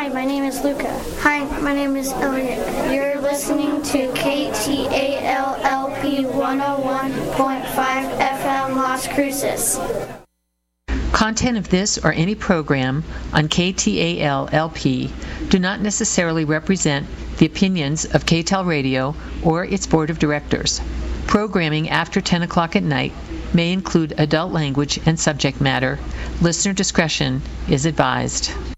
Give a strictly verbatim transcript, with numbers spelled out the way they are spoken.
Hi, my name is Luca. Hi, my name is Elliot. You're listening to K T A L L P one oh one point five F M Las Cruces. Content of this or any program on K T A L L P do not necessarily represent the opinions of K T A L Radio or its board of directors. Programming after ten o'clock at night may include adult language and subject matter. Listener discretion is advised.